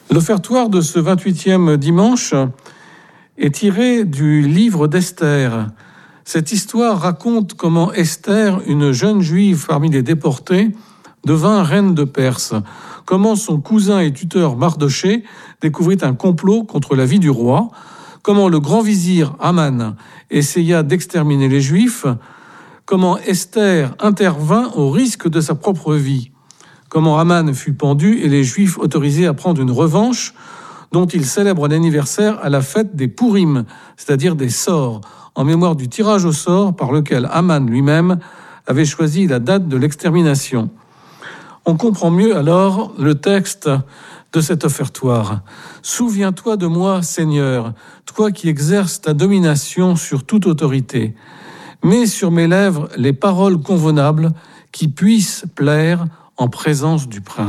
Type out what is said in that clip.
L'offertoire de ce 28e dimanche est tiré du livre d'Esther. Cette histoire raconte comment Esther, une jeune juive parmi les déportés, devint reine de Perse. Comment son cousin et tuteur Mardochée découvrit un complot contre la vie du roi. Comment le grand vizir Aman essaya d'exterminer les Juifs. Comment Esther intervint au risque de sa propre vie. Comment Aman fut pendu et les Juifs autorisés à prendre une revanche dont ils célèbrent l'anniversaire à la fête des Pourim, c'est-à-dire des sorts, en mémoire du tirage au sort par lequel Aman lui-même avait choisi la date de l'extermination. On comprend mieux alors le texte de cet offertoire. « Souviens-toi de moi, Seigneur, toi qui exerces ta domination sur toute autorité. Mets sur mes lèvres les paroles convenables qui puissent plaire en présence du prince. »